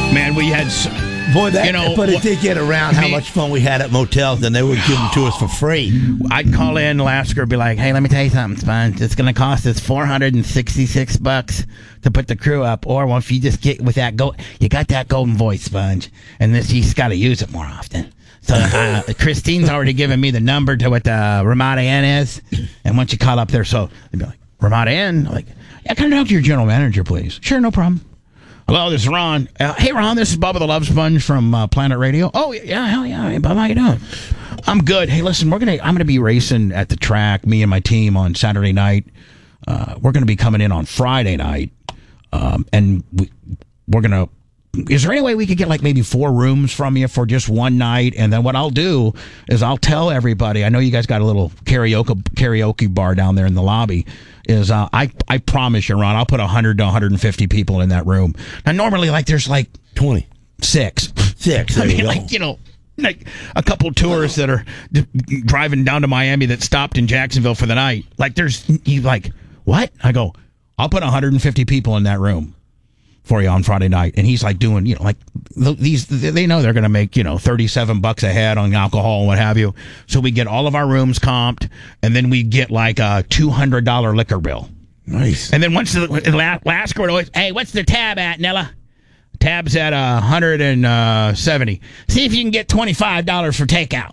Man, we had... Boy, but it did get around how much fun we had at motels, and they would give them to us for free. I'd call in Lasker and be like, hey, let me tell you something, Sponge. It's going to cost us $466 to put the crew up. Or if you just get with that, you got that golden voice, Sponge, and you just got to use it more often. So Christine's already given me the number to what the Ramada Inn is. And once you call up there, so they'd be like, Ramada Inn? I'm like, yeah, can I talk to your general manager, please? Sure, no problem. Hello, this is Ron. Hey, Ron, this is Bubba the Love Sponge from Planet Radio. Oh, yeah, hell yeah. Hey, Bubba, how you doing? I'm good. Hey, listen, I'm gonna be racing at the track, me and my team, on Saturday night. We're going to be coming in on Friday night, and we're going to... Is there any way we could get like maybe 4 rooms from you for just one night? And then what I'll do is I'll tell everybody, I know you guys got a little karaoke bar down there in the lobby, is I promise you, Ron, I'll put 100 to 150 people in that room. Now, normally, like, there's like 6. I mean, like, you know, like a couple tourists that are driving down to Miami that stopped in Jacksonville for the night. Like, you like, what? I go, I'll put 150 people in that room for you on Friday night. And he's like doing, you know, like they know they're going to make, you know, $37 a head on alcohol and what have you. So we get all of our rooms comped, and then we get like a $200 liquor bill. Nice. And then once the last quarter, always, hey, what's the tab at, Nella? Tab's at 170. See if you can get $25 for takeout.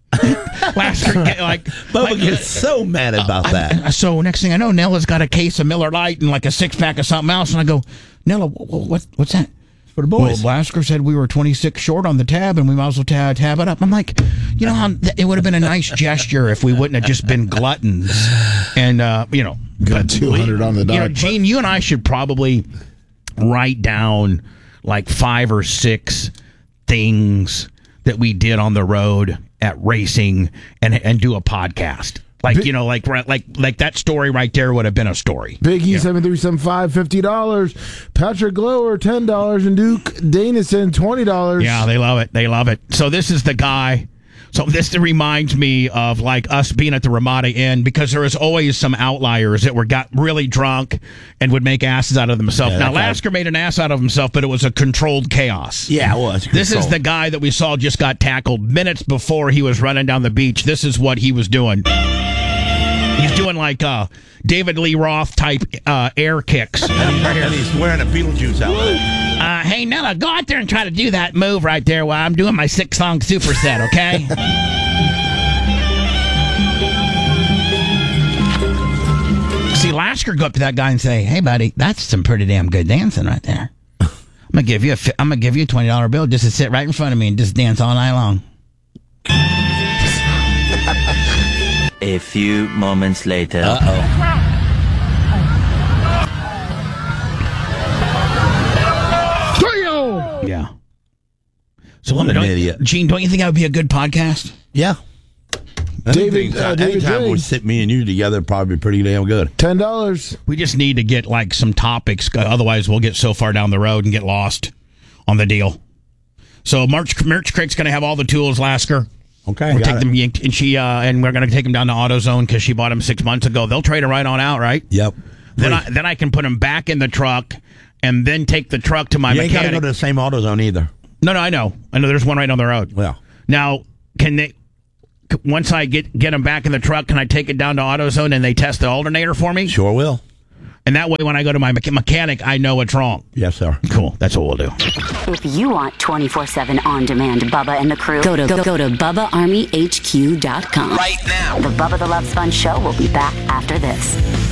Bubba gets so mad about that. So next thing I know, Nella's got a case of Miller Lite and like a 6-pack of something else, and I go, Nella, what's that? For the boys. Well, Lasker said we were 26 short on the tab, and we might as well tab it up. I'm like, you know, it would have been a nice gesture if we wouldn't have just been gluttons, and you know, got 200 on the dot. You know, Gene, you and I should probably write down like 5 or 6 things that we did on the road at racing and do a podcast. Like, you know, like that story right there would have been a story. Biggie 7375 $50. Patrick Glower $10, and Duke Danison $20. Yeah, they love it. They love it. So this is the guy. So this reminds me of like us being at the Ramada Inn, because there is always some outliers that got really drunk and would make asses out of themselves. Now, Lasker made an ass out of himself, but it was a controlled chaos. Yeah, it was. This is the guy that we saw just got tackled minutes before he was running down the beach. This is what he was doing. He's doing like David Lee Roth type air kicks. And he's wearing a Beetlejuice outfit. Hey, Nella, go out there and try to do that move right there while I'm doing my 6-song superset, okay? See, Lasker go up to that guy and say, "Hey, buddy, that's some pretty damn good dancing right there. I'm gonna give you a $20 bill just to sit right in front of me and just dance all night long." A few moments later. Yeah. So I'm an idiot. Gene, don't you think that would be a good podcast? Yeah. Anytime we sit me and you together, probably pretty damn good. $10. We just need to get like some topics. Otherwise, we'll get so far down the road and get lost on the deal. So Merch Crick's going to have all the tools, Lasker. Okay. We'll take them, and we're going to take them down to AutoZone because she bought them 6 months ago. They'll trade them right on out, right? Yep. Then I can put them back in the truck and then take the truck to my mechanic. You ain't got to go to the same AutoZone either. No, I know. There's one right down the road. Yeah. Now, once I get them back in the truck, can I take it down to AutoZone and they test the alternator for me? Sure will. And that way, when I go to my mechanic, I know what's wrong. Yes, sir. Cool. That's what we'll do. If you want 24/7 on-demand Bubba and the crew, go to BubbaArmyHQ.com. Right now. The Bubba the Love Sponge Show will be back after this.